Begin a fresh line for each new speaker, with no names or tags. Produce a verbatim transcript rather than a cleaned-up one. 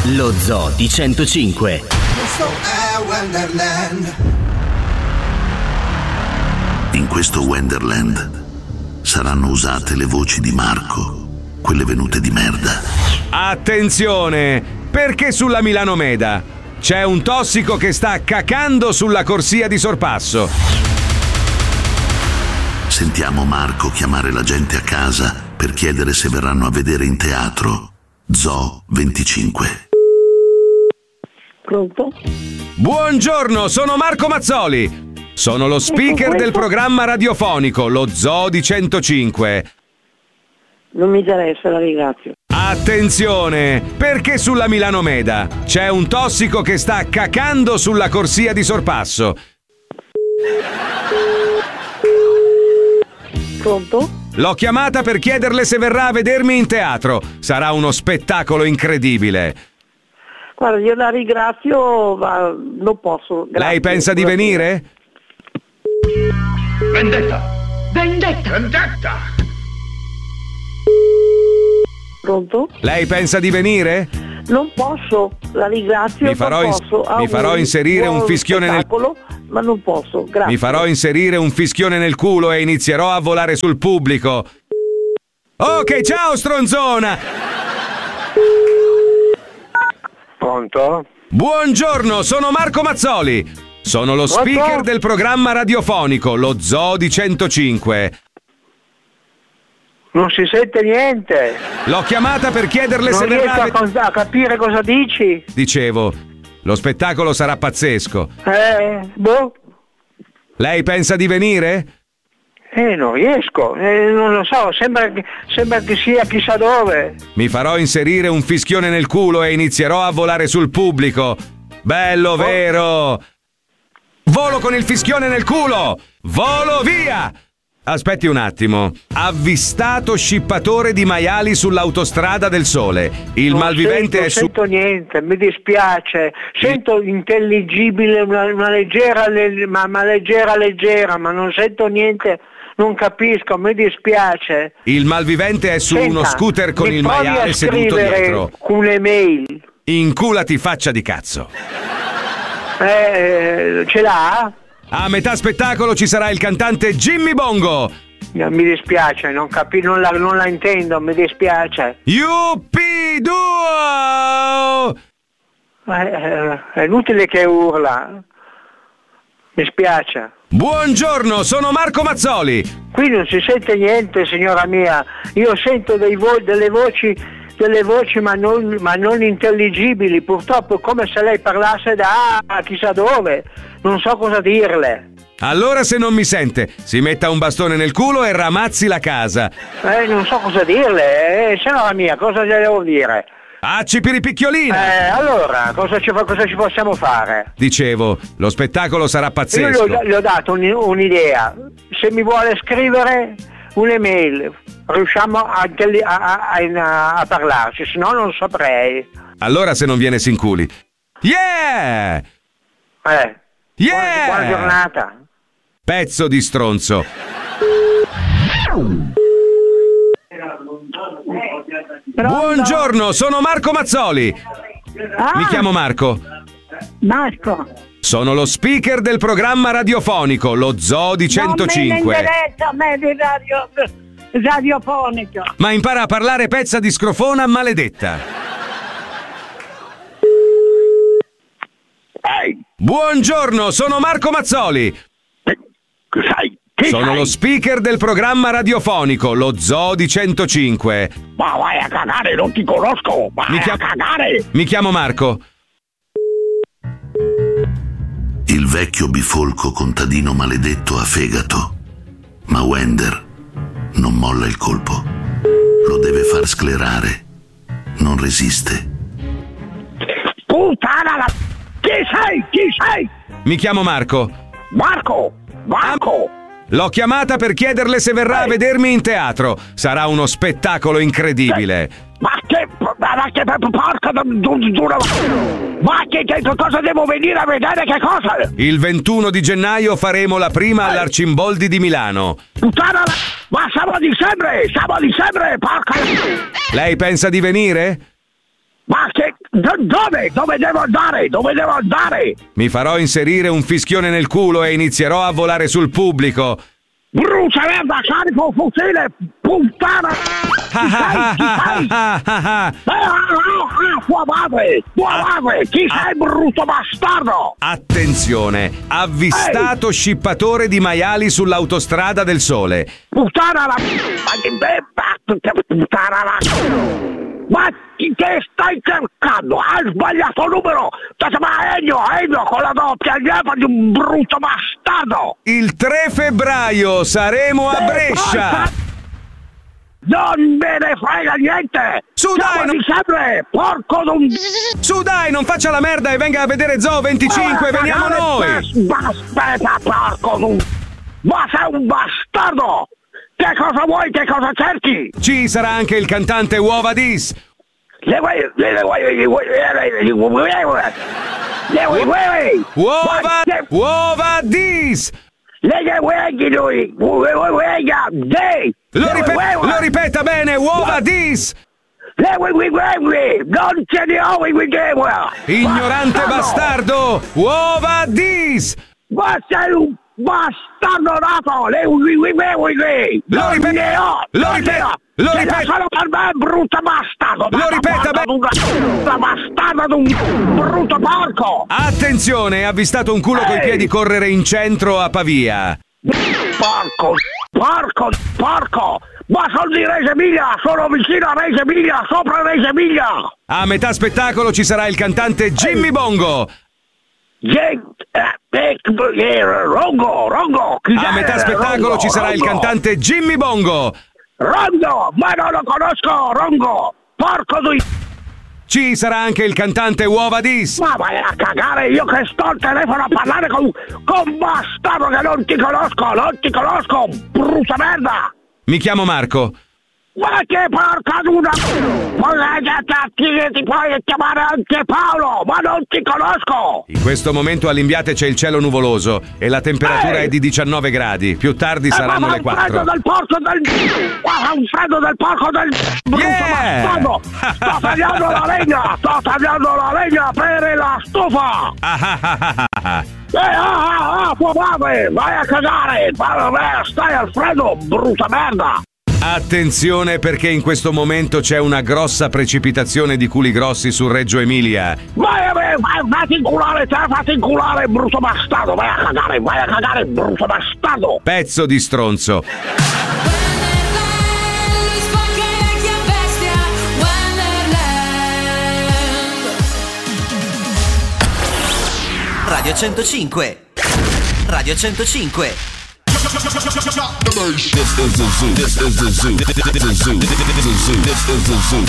Lo Zoo di centocinque.
Questo è Wonderland.
In questo Wonderland saranno usate le voci di Marco, quelle venute di merda.
Attenzione, perché sulla Milano Meda c'è un tossico che sta cacando sulla corsia di sorpasso.
Sentiamo Marco chiamare la gente a casa per chiedere se verranno a vedere in teatro Zoo venticinque.
Pronto?
Buongiorno, sono Marco Mazzoli. Sono lo speaker del programma radiofonico Lo Zoo di centocinque.
Non mi interessa, la ringrazio.
Attenzione, perché sulla Milano Meda c'è un tossico che sta cacando sulla corsia di sorpasso.
Pronto?
L'ho chiamata per chiederle se verrà a vedermi in teatro. Sarà uno spettacolo incredibile.
Guarda, io la ringrazio, ma non posso. Grazie.
Lei pensa di venire?
Vendetta! Vendetta! Vendetta!
Pronto?
Lei pensa di venire?
Non posso, la ringrazio.
Mi farò,
non
ins-
posso.
mi farò inserire un fischione nel
culo, ma non posso, grazie.
Mi farò inserire un fischione nel culo e inizierò a volare sul pubblico. Ok, ciao stronzona!
Pronto?
Buongiorno, sono Marco Mazzoli. Sono lo speaker
Pronto?
del programma radiofonico Lo Zoo di centocinque.
Non si sente niente.
L'ho chiamata per chiederle
Non
se
riesco
verrà
a, con- a capire cosa dici.
Dicevo, lo spettacolo sarà pazzesco.
Eh, boh.
Lei pensa di venire?
Eh, non riesco. Eh, non lo so, sembra che, sembra che sia chissà dove.
Mi farò inserire un fischione nel culo e inizierò a volare sul pubblico. Bello, vero? Volo con il fischione nel culo! Volo via! Aspetti un attimo. Avvistato scippatore di maiali sull'autostrada del Sole. Il
non
malvivente
sento,
è su...
sento niente, mi dispiace. Sento intelligibile, una, una leggera, le- ma, ma leggera, leggera, ma non sento niente, non capisco, mi dispiace.
Il malvivente è su
Senta,
uno scooter con
mi
il
provi
maiale
a
seduto
scrivere
dietro.
un'email.
Inculati faccia di cazzo.
Eh, ce l'ha?
A metà spettacolo ci sarà il cantante Jimmy Bongo.
No, mi dispiace, non capi, non la, non la intendo, mi dispiace.
Yuppie duo!
Eh, eh, è inutile che urla. Mi spiace.
Buongiorno, sono Marco Mazzoli.
Qui non si sente niente, signora mia. Io sento dei vo- delle voci, delle voci ma non, ma non intelligibili. Purtroppo come se lei parlasse da chissà dove. Non so cosa dirle.
Allora se non mi sente, si metta un bastone nel culo e ramazzi la casa.
Eh, non so cosa dirle. Eh, signora mia, cosa le devo dire?
Acci piripicchiolina!
Eh, allora, cosa ci, cosa ci possiamo fare?
Dicevo, lo spettacolo sarà
Io
pazzesco.
le ho, le ho dato un- un'idea. Se mi vuole scrivere un'email, riusciamo a, a, a, a, a parlarci, se no non saprei.
Allora se non viene si inculi. Yeah!
Eh.
Yeah!
Buona, buona giornata.
Pezzo di stronzo. Buongiorno, sono Marco Mazzoli.
Ah,
Mi chiamo Marco.
Marco.
Sono lo speaker del programma radiofonico Lo Zoo di centocinque.
Non me ne interessa a me di radio, radiofonico.
Ma impara a parlare, pezza di scrofona maledetta.
Ehi,
Buongiorno, sono Marco Mazzoli.
sai, chi
Sono
sei?
lo speaker del programma radiofonico Lo Zoo di centocinque.
Ma vai a cagare, non ti conosco, vai
Mi
a
chiam-
cagare.
Mi chiamo Marco.
Il vecchio bifolco contadino maledetto a fegato. Ma Wender non molla il colpo. Lo deve far sclerare. Non resiste.
Puttana la... Chi sei? Chi sei?
Mi chiamo Marco.
Marco, Marco.
L'ho chiamata per chiederle se verrà a vedermi in teatro. Sarà uno spettacolo incredibile.
Ma che... Ma che... Porca... Ma che, che cosa devo venire a vedere, che cosa?
Il ventuno di gennaio faremo la prima all'Arcimboldi di Milano.
Puttana la... Ma siamo a dicembre, siamo a dicembre, porca...
Lei pensa di venire?
Ma che... do- dove? Dove devo andare? Dove devo andare?
Mi farò inserire un fischione nel culo e inizierò a volare sul pubblico.
Brucia merda, carico un fucile, puttana! Chi sei? Chi sei?
Ah, ah, ah.
Eh, ah, ah, ah, tua madre! Tua madre! Chi sei, brutto bastardo?
Attenzione, avvistato scippatore di maiali sull'autostrada del sole.
Puttana la... Puttana la... Ma chi che stai cercando? Hai sbagliato numero! Ma Ennio, Ennio, con la doppia F di un brutto bastardo!
Il tre febbraio saremo a Brescia.
Non me ne frega niente!
Su dai, non...
sempre, porco d'un...
Su dai, non faccia la merda e venga a vedere Zoo venticinque,
Ah,
veniamo noi!
Aspetta, porco d'un... Ma sei un bastardo! Che cosa vuoi? Che cosa cerchi?
Ci sarà anche il cantante Uova Dis.
Le vuoi... Le vuoi... Le vuoi... Le vuoi... Le vuoi...
Uova... Uova Dis!
Le vuoi... lui! Le vuoi... Dei!
Lo, ripet- lo ripeta bene, Uova Dis!
Le vuoi... Non ce ne ho...
Ignorante bastardo! Uova Dis!
Ma sei un... bastardo nato! Le vuoi...
Lo ripeta... Lo ripeta... Lo ripeta...
Solo per me, brutto bastardo!
Lo ripeta bene!
Brutto bastardo d'un brutto porco!
Attenzione, ha avvistato un culo coi piedi correre in centro a Pavia.
Porco, porco, porco! Ma sono di Reggio Emilia, sono vicino a Reggio Emilia, sopra Reggio Emilia!
A metà spettacolo ci sarà il cantante Jimmy Bongo.
Ge- eh, eh, Rongo, Rongo! Chi
A
è?
metà spettacolo
Rongo,
ci sarà il
Rongo.
cantante Jimmy Bongo.
Rongo! Ma non lo conosco, Rongo! Porco di...
Ci sarà anche il cantante Uova Dis.
Ma vai a cagare, io che sto al telefono a parlare con, con bastardo che non ti conosco, non ti conosco, brutta merda!
Mi chiamo Marco.
Ma che porca d'una... Ti puoi chiamare anche Paolo, ma non ti conosco!
In questo momento all'Imbiate c'è il cielo nuvoloso e la temperatura
Ehi!
è di diciannove gradi. Più tardi
Eh,
saranno
ma
le
un freddo
quattro.
del porco del... Ma un freddo del porco del... Brutto
Yeah!
bastardo! Sto tagliando la legna! Sto tagliando la legna per la stufa!
Ah, ah, ah, ah, ah.
Eh, ah, ah, ah, tua madre! Vai a cagare! Vai, stai al freddo, brutta merda!
Attenzione perché in questo momento c'è una grossa precipitazione di culi grossi su Reggio Emilia.
Vai, vai, vai, fatti inculare te, fatti inculare, brutto bastardo! Vai a cagare, vai a cagare, brutto bastardo!
Pezzo di stronzo.
Radio centocinque. Radio centocinque.
This is the zoo. This is the zoo. This is the zoo. This is the zoo. This is the zoo.